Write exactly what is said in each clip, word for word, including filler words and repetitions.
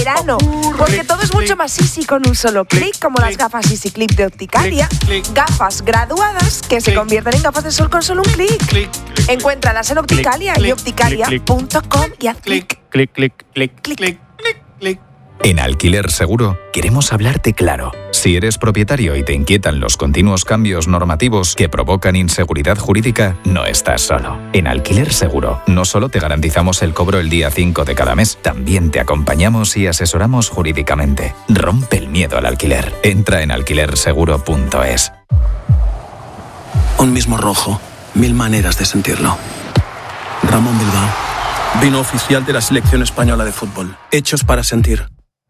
verano, porque todo es mucho más easy con un solo clic, como las gafas Easy Clip de Opticalia, gafas graduadas que se convierten en gafas de sol con solo un clic. Encuéntralas en Opticalia y opticalia punto com y haz clic. Clic, clic, clic, clic, clic, clic. En Alquiler Seguro queremos hablarte claro. Si eres propietario y te inquietan los continuos cambios normativos que provocan inseguridad jurídica, no estás solo. En Alquiler Seguro no solo te garantizamos el cobro el día cinco de cada mes, también te acompañamos y asesoramos jurídicamente. Rompe el miedo al alquiler. Entra en alquiler seguro punto es. Un mismo rojo, mil maneras de sentirlo. Ramón Bilbao, vino oficial de la selección española de fútbol. Hechos para sentir.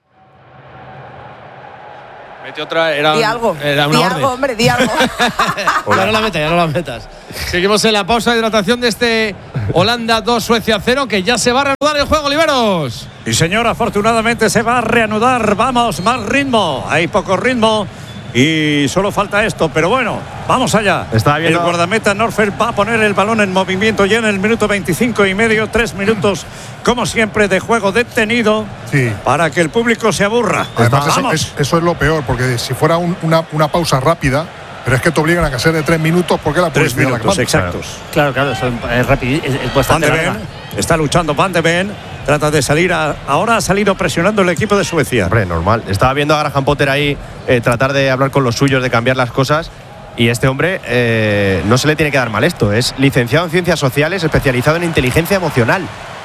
Mete otra, era, Di algo, era una di orden. algo, hombre, di algo. Ya no la metas, ya no la metas. Seguimos en la pausa de hidratación de este Holanda dos, Suecia cero, que ya se va a reanudar el juego, Oliveros. Y señor, afortunadamente se va a reanudar. Vamos, más ritmo. Hay poco ritmo y solo falta esto, pero bueno, vamos allá. Estaba viendo... El guardameta Norfer va a poner el balón en movimiento ya en el minuto veinticinco y medio, tres minutos como siempre de juego detenido, sí, para que el público se aburra. Además eso es, eso es lo peor, porque si fuera un, una, una pausa rápida, pero es que te obligan a que sea de tres minutos porque la tres publicidad minutos la exactos. Claro, claro, eso es rápido, es, es bastante Van de Ven está luchando, Van de Ven trata de salir, a, ahora ha salido presionando el equipo de Suecia. Hombre, normal. Estaba viendo a Graham Potter ahí eh, tratar de hablar con los suyos, de cambiar las cosas. Y este hombre eh, no se le tiene que dar mal esto. Es licenciado en Ciencias Sociales, especializado en inteligencia emocional.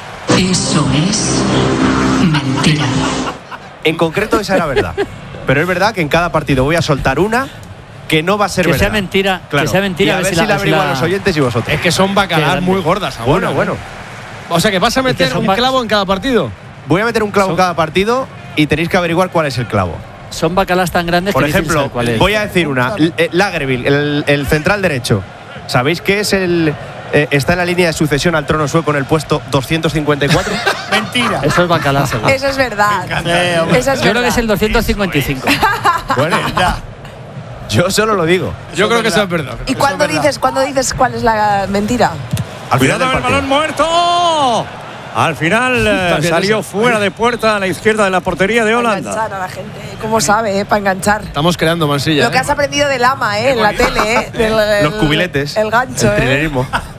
Eso es mentira. En concreto, esa era verdad. Pero es verdad que en cada partido voy a soltar una que no va a ser que verdad. Sea mentira, claro. Que sea mentira. Y a ver si la, si la averiguan la... los oyentes y vosotros. Es que son bacaladas muy gordas ahora. Bueno, bueno. O sea, que vas a meter es que un clavo en cada partido. Voy a meter un clavo son... en cada partido y tenéis que averiguar cuál es el clavo. Son bacalas tan grandes Por que ejemplo, cuál es. Voy a decir una. Lagerbielke, el, el central derecho. ¿Sabéis qué es el...? Eh, está en la línea de sucesión al trono sueco en el puesto doscientos cincuenta y cuatro. Mentira. Eso es bacalá, seguro. Eso es verdad. Sí, Eso es Yo verdad. creo que es el doscientos cincuenta y cinco. Bueno, ya. Yo solo lo digo. Yo creo que eso es verdad. ¿Y cuándo dices, cuándo dices cuál es la mentira? Al final del balón muerto. Al final eh, salió fuera de puerta a la izquierda de la portería de Holanda. Para enganchar a la gente. ¿Cómo sabe, eh? Para enganchar. Estamos creando Mansilla. Lo que has aprendido del ama, ¿eh? En la tele, ¿eh? Del, el, Los cubiletes. El gancho, el ¿eh?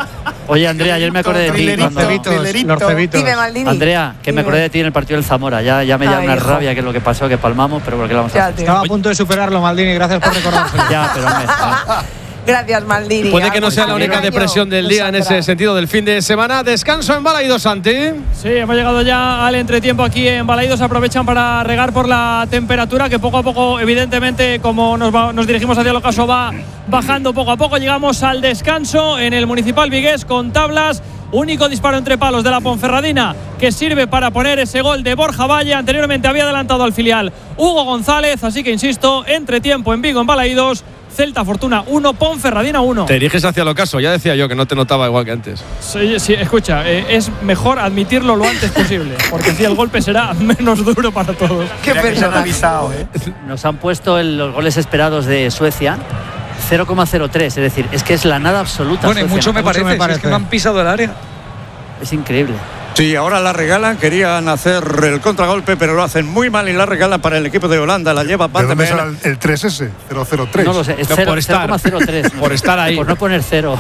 Oye, Andrea, ayer me acordé de ti. Cuando... Dime, Maldini. Andrea, que Dime. me acordé de ti en el partido del Zamora. Ya, ya me da una hijo. rabia que es lo que pasó, que palmamos, pero ¿por qué lo vamos a hacer? Estaba a punto de superarlo, Maldini. Gracias por recordárselo. Ya, pero hombre. Gracias, Maldini. Puede que no sea la única depresión del día en ese sentido del fin de semana. Descanso en Balaidos, Santi. Sí, hemos llegado ya al entretiempo aquí en Balaidos. Aprovechan para regar por la temperatura que poco a poco, evidentemente, como nos, va, nos dirigimos hacia el ocaso, va bajando poco a poco. Llegamos al descanso en el Municipal Vigués con tablas. Único disparo entre palos de la Ponferradina que sirve para poner ese gol de Borja Valle. Anteriormente había adelantado al filial Hugo González. Así que insisto, entretiempo en Vigo, en Balaidos. Celta Fortuna uno, Ponferradina uno. Te diriges hacia el ocaso. Ya decía yo que no te notaba igual que antes. Sí, sí, escucha, eh, es mejor admitirlo lo antes posible, porque así el golpe será menos duro para todos. Qué personalizado, ¿eh? Nos han puesto el, los goles esperados de Suecia cero coma cero tres, es decir, es que es la nada absoluta. Bueno, y mucho, me, parece, mucho me parece, es que me han pisado el área. Es increíble. Sí, ahora la regalan, querían hacer el contragolpe, pero lo hacen muy mal y la regalan para el equipo de Holanda. La lleva Van de Ven. Ven. El, el tres ese, cero cero tres. No lo sé, es no, cero estar, coma cero tres. Por estar ahí. Por no poner cero.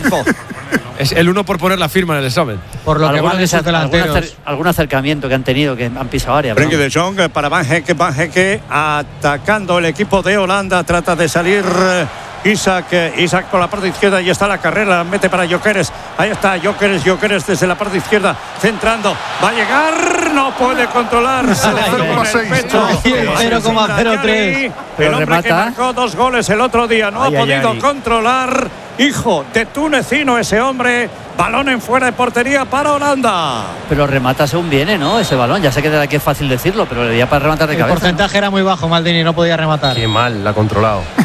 Es el uno por poner la firma en el examen. Por lo que van esos delanteros. Algún, acer, algún acercamiento que han tenido, que han pisado área. Frenkie de Jong para Van Hecke. Van Hecke atacando el equipo de Holanda. Trata de salir Isaac. Isaac por la parte izquierda. Y está la carrera. Mete para Gyökeres. Ahí está Gyökeres. Gyökeres desde la parte izquierda. Centrando. Va a llegar. No puede controlar. cero coma cero tres. El hombre que marcó dos goles el otro día. No ay, ha podido ay, ay. controlar. Hijo de tunecino ese hombre. Balón en fuera de portería para Holanda. Pero remata según viene, ¿no? Ese balón. Ya sé que de aquí es fácil decirlo, pero le di para rematar de El cabeza. porcentaje era muy bajo, Maldini. No podía rematar. Qué mal, la ha controlado.